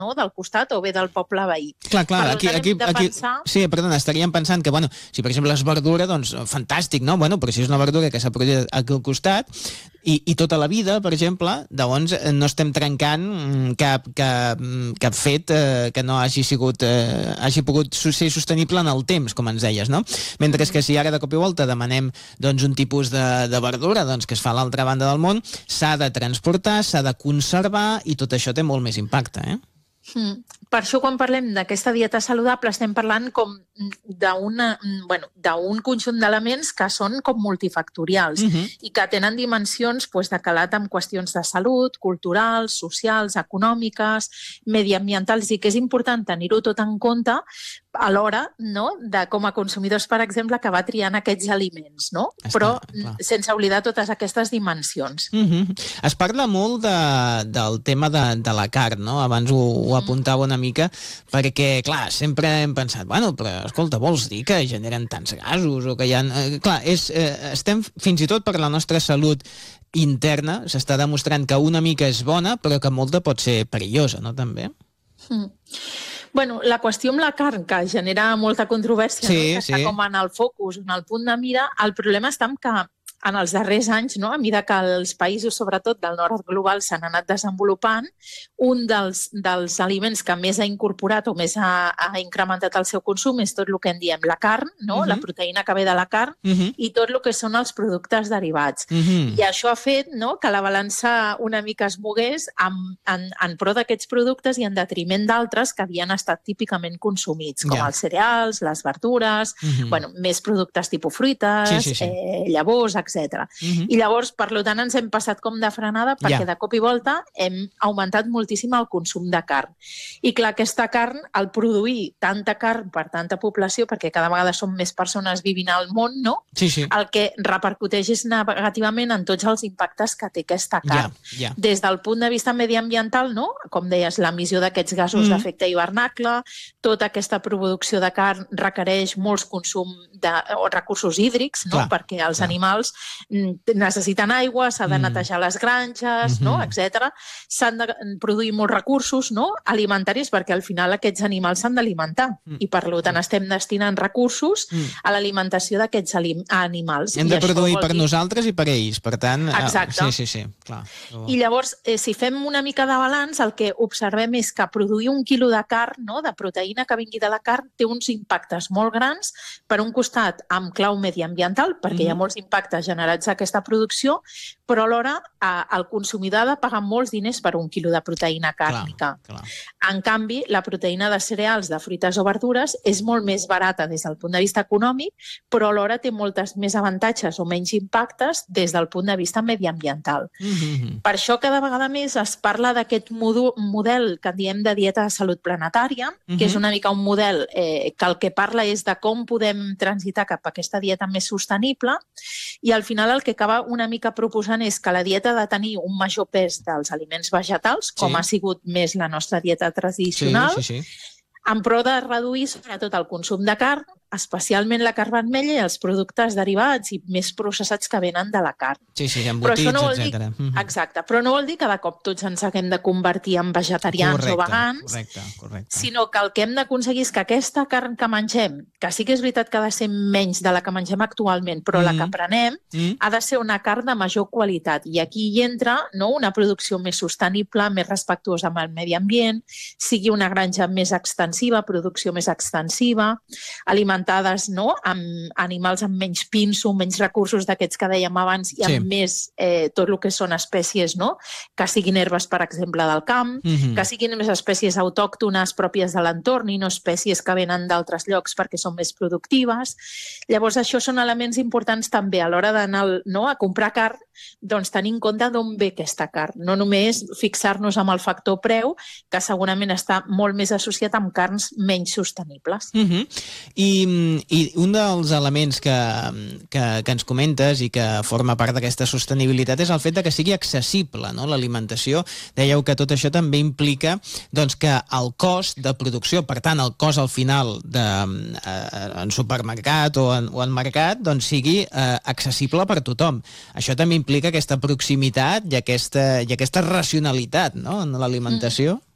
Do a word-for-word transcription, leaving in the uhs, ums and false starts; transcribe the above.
no? Del costat o bé del poble veí. Clar, clar, per aquí, tant, aquí, hem de aquí pensar... sí, perdona, estaríem pensant que, bueno, si per exemple és verdura, doncs fantàstic, no? Bueno, però si és una verdura que s'ha produït aquí al costat i, i tota la vida, per exemple, doncs no estem trencant cap, cap, cap fet eh, que no hagi sigut, eh, hagi pogut ser sostenible en el temps, com ens deies, no? Mentre que si ara de cop i volta demanem doncs, un tipus de, de verdura doncs, que es fa a l'altra banda del món, s'ha de transportar, s'ha de conservar i tot això té molt més impacte, eh? Mm. Per això quan parlem d'aquesta dieta saludable estem parlant com d'un bueno, d'un conjunt d'elements que són com multifactorials uh-huh. i que tenen dimensions pues, de calat amb qüestions de salut, culturals, socials, econòmiques, mediambientals, i que és important tenir-ho tot en compte a l'hora, no?, de com a consumidors, per exemple, que va triant aquests aliments, no? Està, però clar. Sense oblidar totes aquestes dimensions. Uh-huh. Es parla molt de, del tema de, de la carn, no? Abans ho, ho apuntava una mica, perquè, clar, sempre hem pensat, bueno, però, escolta, vols dir que generen tants gasos o que hi ha... Eh, clar, és, eh, estem fins i tot per la nostra salut interna, s'està demostrant que una mica és bona, però que molta pot ser perillosa, no, també? Mm. Bueno, la qüestió amb la carn, que genera molta controvèrsia, sí, no? Que sí. Està com en el focus, en el punt de mira, el problema està en que en els darrers anys, no? A mesura que els països, sobretot del nord global, s'han anat desenvolupant, un dels, dels aliments que més ha incorporat o més ha, ha incrementat el seu consum és tot el que en diem la carn, no? Uh-huh. La proteïna que ve de la carn, uh-huh. i tot el que són els productes derivats. Uh-huh. I això ha fet, no?, que la balança una mica es mogués en, en, en pro d'aquests productes i en detriment d'altres que havien estat típicament consumits, com yeah. els cereals, les verdures, uh-huh. bueno, més productes tipus fruites, sí, sí, sí. Eh, llavors, etcètera etcètera. Uh-huh. I llavors, per tant, ens hem passat com de frenada perquè yeah. de cop i volta hem augmentat moltíssim el consum de carn. I clar, aquesta carn, al produir tanta carn per tanta població, perquè cada vegada són més persones vivint al món, no? Sí, sí. El que repercuteix és negativament en tots els impactes que té aquesta carn. Yeah, yeah. Des del punt de vista mediambiental, no? Com deies, l'emissió d'aquests gasos mm. d'efecte hivernacle, tota aquesta producció de carn requereix molts consum de o recursos hídrics, no? Clar, perquè els clar. animals necessiten aigua, s'ha de netejar les granges, mm-hmm. no? etcètera. S'han de produir molts recursos, no?, alimentaris, perquè al final aquests animals s'han d'alimentar mm. i per tant estem destinant recursos mm. a l'alimentació d'aquests animals. Hem de I produir per dir... nosaltres i per ells, per tant... Exacte. Sí, sí, sí, clar. I llavors, eh, si fem una mica de balanç, el que observem és que produir un quilo de carn, no?, de proteïna que vingui de la carn, té uns impactes molt grans, per un costat amb clau mediambiental, perquè mm. hi ha molts impactes generats d'aquesta producció, però alhora eh, el consumidor ha de pagar molts diners per un quilo de proteïna càrnica. Clar, clar. En canvi, la proteïna de cereals, de fruites o verdures és molt més barata des del punt de vista econòmic, però alhora té moltes més avantatges o menys impactes des del punt de vista mediambiental. Mm-hmm. Per això cada vegada més es parla d'aquest model que diem de dieta de salut planetària, mm-hmm. que és una mica un model eh, que el que parla és de com podem transitar cap a aquesta dieta més sostenible, i al final el que acaba una mica proposant és que la dieta ha de tenir un major pes dels aliments vegetals, com sí. ha sigut més la nostra dieta tradicional, sí, sí, sí. en pro de reduir sobretot el consum de carn, especialment la carn vermella i els productes derivats i més processats que venen de la carn. Sí, sí, embotits, no etcètera. Dir... Exacte, però no vol dir que de cop tots ens haguem de convertir en vegetarians correcte, o vegans, correcte, correcte. sinó que el que hem d'aconseguir és que aquesta carn que mengem, que sí que és veritat que ha de ser menys de la que mengem actualment, però mm. la que prenem, mm. ha de ser una carn de major qualitat. I aquí hi entra, no?, una producció més sostenible, més respectuosa amb el medi ambient, sigui una granja més extensiva, producció més extensiva, alimentària no?, amb animals amb menys pinso, menys recursos d'aquests que dèiem abans i amb sí. més eh, tot el que són espècies, no?, que siguin herbes, per exemple, del camp, mm-hmm. que siguin més espècies autòctones pròpies de l'entorn i no espècies que venen d'altres llocs perquè són més productives. Llavors, això són elements importants també a l'hora d'anar, no?, a comprar carn, doncs tenir en compte d'on ve aquesta carn. No només fixar-nos amb el factor preu, que segurament està molt més associat amb carns menys sostenibles. Mm-hmm. I I un dels elements que, que, que ens comentes i que forma part d'aquesta sostenibilitat és el fet de que sigui accessible, no?, l'alimentació. Dèieu que tot això també implica doncs, que el cost de producció, per tant el cost al final de, eh, en supermercat o en, o en mercat, doncs sigui eh, accessible per tothom. Això també implica aquesta proximitat i aquesta, i aquesta racionalitat, no?, en l'alimentació. Mm.